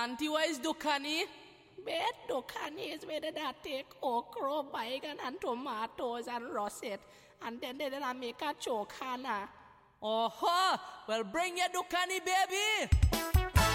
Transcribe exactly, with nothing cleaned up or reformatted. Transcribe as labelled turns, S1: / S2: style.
S1: Auntie, where is Dukani?
S2: Bet Dukani is where they take okra, bacon, and tomatoes and russet, and then they make a chokana.
S1: Oh, well, bring your Dukani, baby.